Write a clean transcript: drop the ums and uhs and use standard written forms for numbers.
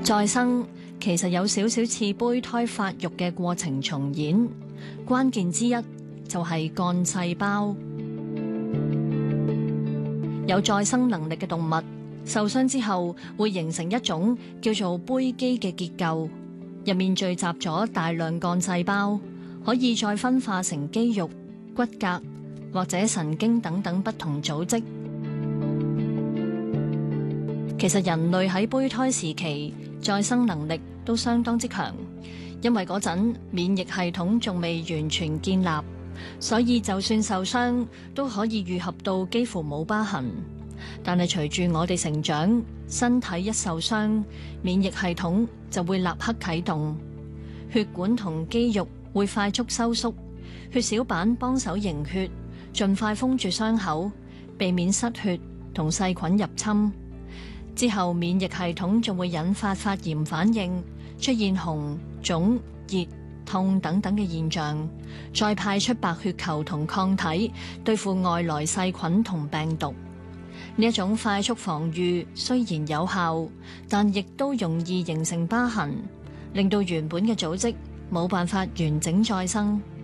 再生其實有少少似胚胎發育嘅過程重演，關鍵之一就係幹細胞。有再生能力嘅動物受傷之後會形成一種叫做胚基嘅結構，入面聚集咗大量幹細胞，可以再分化成肌肉、骨骼或者神經等等不同組織。其實人類喺胚胎時期再生能力都相當之強，因為嗰陣免疫系統仲未完全建立，所以就算受傷都可以愈合到幾乎冇疤痕。但係隨住我哋成長，身體一受傷，免疫系統就會立刻啟動，血管同肌肉會快速收縮，血小板幫手凝血，盡快封住傷口，避免失血同細菌入侵。之後免疫系統就會引發發炎反應，出現紅、腫、熱、痛等等嘅現象，再派出白血球同抗體對付外來細菌同病毒。呢一種快速防禦雖然有效，但亦都容易形成疤痕，令到原本嘅組織冇辦法完整再生。